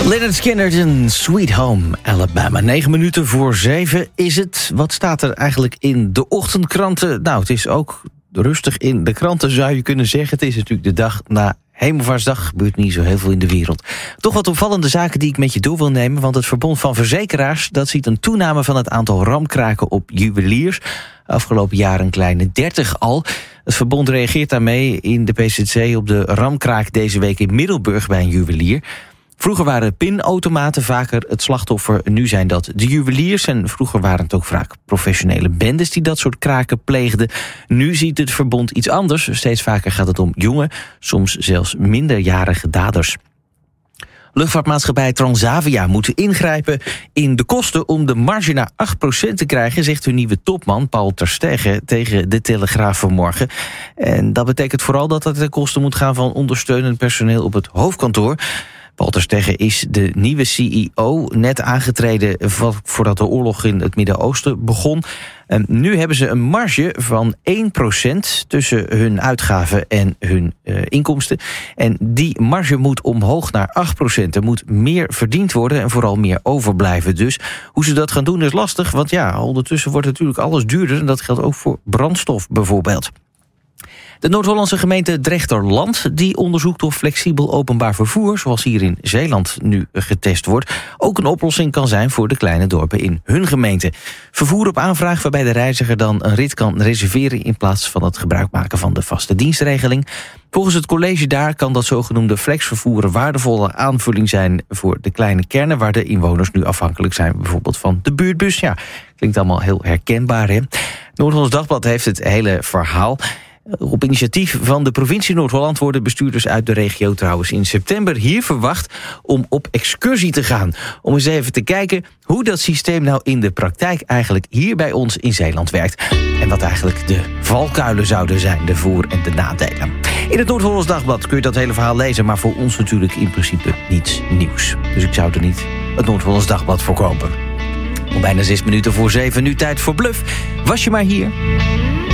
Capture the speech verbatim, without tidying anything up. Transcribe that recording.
Lynyrd Skynyrd in Sweet Home Alabama. Negen minuten voor zeven is het. Wat staat er eigenlijk in de ochtendkranten? Nou, het is ook rustig in de kranten, zou je kunnen zeggen. Het is natuurlijk de dag na Hemelvaartsdag. Gebeurt niet zo heel veel in de wereld. Toch wat opvallende zaken die ik met je door wil nemen. Want het Verbond van Verzekeraars, dat ziet een toename van het aantal ramkraken op juweliers. Afgelopen jaar een kleine dertig al. Het verbond reageert daarmee in de P Z C op de ramkraak deze week in Middelburg bij een juwelier. Vroeger waren pinautomaten vaker het slachtoffer. Nu zijn dat de juweliers. En vroeger waren het ook vaak professionele bendes die dat soort kraken pleegden. Nu ziet het verbond iets anders. Steeds vaker gaat het om jonge, soms zelfs minderjarige daders. Luchtvaartmaatschappij Transavia moet ingrijpen in de kosten om de marge naar acht procent te krijgen, zegt hun nieuwe topman Paul ter Stege tegen de Telegraaf vanmorgen. En dat betekent vooral dat het ten koste moet gaan van ondersteunend personeel op het hoofdkantoor. Paul ter Stege is de nieuwe C E O, net aangetreden voordat de oorlog in het Midden-Oosten begon. En nu hebben ze een marge van één procent tussen hun uitgaven en hun uh, inkomsten. En die marge moet omhoog naar acht procent. Er moet meer verdiend worden en vooral meer overblijven. Dus hoe ze dat gaan doen is lastig, want ja, ondertussen wordt natuurlijk alles duurder. En dat geldt ook voor brandstof bijvoorbeeld. De Noord-Hollandse gemeente Drechterland die onderzoekt of flexibel openbaar vervoer, zoals hier in Zeeland nu getest wordt, ook een oplossing kan zijn voor de kleine dorpen in hun gemeente. Vervoer op aanvraag waarbij de reiziger dan een rit kan reserveren in plaats van het gebruik maken van de vaste dienstregeling. Volgens het college daar kan dat zogenoemde flexvervoer een waardevolle aanvulling zijn voor de kleine kernen waar de inwoners nu afhankelijk zijn, bijvoorbeeld van de buurtbus. Ja, klinkt allemaal heel herkenbaar, hè? Noord-Hollands Dagblad heeft het hele verhaal. Op initiatief van de provincie Noord-Holland worden bestuurders uit de regio trouwens in september hier verwacht om op excursie te gaan. Om eens even te kijken hoe dat systeem nou in de praktijk eigenlijk hier bij ons in Zeeland werkt. En wat eigenlijk de valkuilen zouden zijn, de voor- en de nadelen. In het Noord-Hollands Dagblad kun je dat hele verhaal lezen, maar voor ons natuurlijk in principe niets nieuws. Dus ik zou er niet het Noord-Hollands Dagblad voor kopen. Om bijna zes minuten voor zeven, nu tijd voor Bluff. Was je maar hier?